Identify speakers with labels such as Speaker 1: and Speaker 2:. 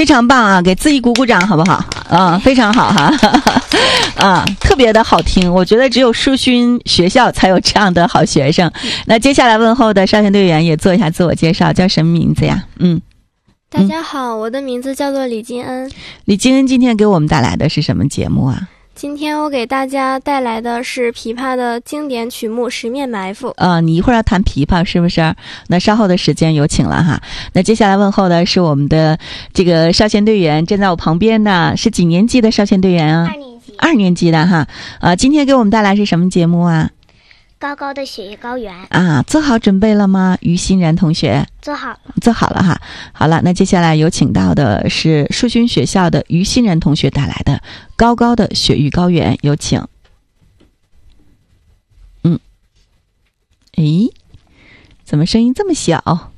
Speaker 1: 非常棒啊，给自己鼓鼓掌好不好？非常好哈，特别的好听。我觉得只有树勋学校才有这样的好学生。那接下来问候的少先队员也做一下自我介绍，叫什么名字呀？
Speaker 2: 大家好，我的名字叫做李金恩。
Speaker 1: 李金恩今天给我们带来的是什么节目啊？
Speaker 2: 今天我给大家带来的是琵琶的经典曲目《十面埋伏》。
Speaker 1: 你一会儿要弹琵琶是不是？那稍后的时间有请了哈。那接下来问候的是我们的这个少先队员，站在我旁边的是几年级的少先队员啊？2年级的哈。今天给我们带来是什么节目啊？
Speaker 3: 高高的雪域高原
Speaker 1: 做好准备了吗？于欣然同学
Speaker 3: 做好了，
Speaker 1: 做好了哈。好了，那接下来有请到的是树勋学校的于欣然同学带来的高高的雪域高原，有请。怎么声音这么小？